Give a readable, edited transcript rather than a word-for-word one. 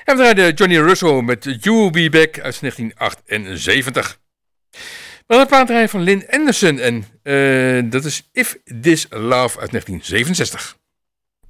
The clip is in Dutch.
En we draaiden Johnny Russell met You Will Be Back uit 1978. We hadden een plaat draaien van Lynn Anderson en dat is If This Love uit 1967.